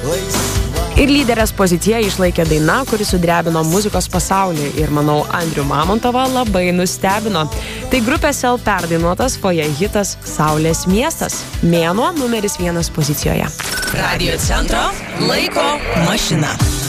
Ir lyderės poziciją išlaikė daina, kuri sudrebino muzikos pasaulį ir, manau, Andrių Mamontovą labai nustebino. Tai grupės L perdainuotas Foje hitas Saulės miestas. Mėnuo numeris 1 pozicijoje. Radio centro laiko mašina.